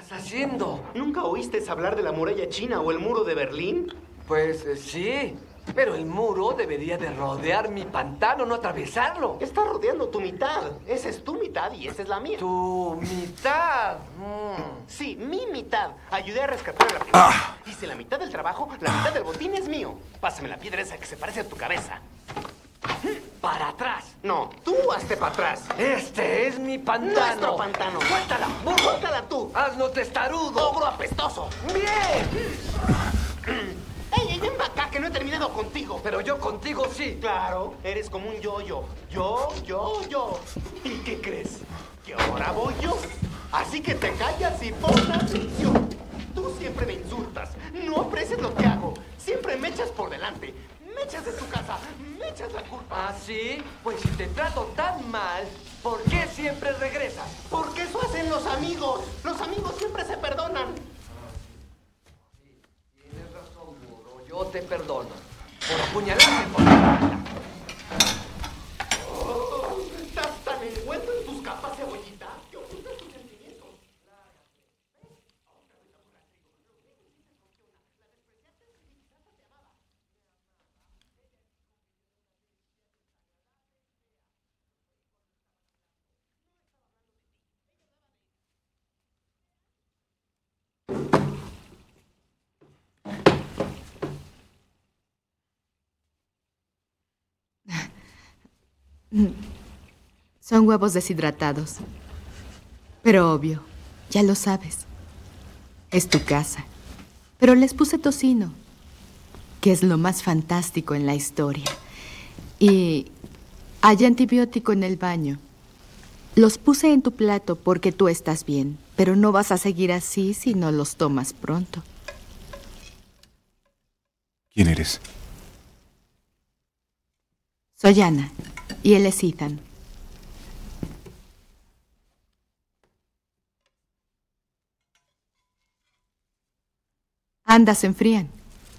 estás haciendo? ¿Nunca oíste hablar de la muralla china o el muro de Berlín? Pues sí, pero el muro debería de rodear mi pantano, no atravesarlo. Está rodeando tu mitad. Esa es tu mitad y esa es la mía. Tu mitad. Sí, mi mitad. Ayudé a rescatar a la primera. Hice la mitad del trabajo, la mitad del botín es mío. Pásame la piedra esa que se parece a tu cabeza. Para atrás. No, tú hazte para atrás. Este es mi pantano. Nuestro pantano. Suéltala, burro. Suéltala tú. Hazlo testarudo. Ogro apestoso. Bien. ¡Ey, ven para acá que no he terminado contigo! Pero yo contigo sí. Claro, eres como un yo-yo. Yo. ¿Y qué crees? Que ahora voy yo. Así que te callas y pon atención. Tú siempre me insultas. No aprecias lo que hago. Siempre me echas por delante. Me echas de tu casa. Me echas la culpa. ¿Ah, sí? Pues si te trato tan mal, ¿por qué siempre regresas? Porque eso hacen los amigos. Los amigos siempre se perdonan. Tienes razón, burro. Yo te perdono. Por apuñalarme por la espalda. Oh, ¿estás tan envuelto en tus capas, cebollita, que ocultas tus sentimientos? Son huevos deshidratados. Pero obvio, ya lo sabes. Es tu casa. Pero les puse tocino, que es lo más fantástico en la historia. Y hay antibiótico en el baño. Los puse en tu plato porque tú estás bien, pero no vas a seguir así si no los tomas pronto. ¿Quién eres? Soy Ana, y él es Ethan. Anda, se enfrían.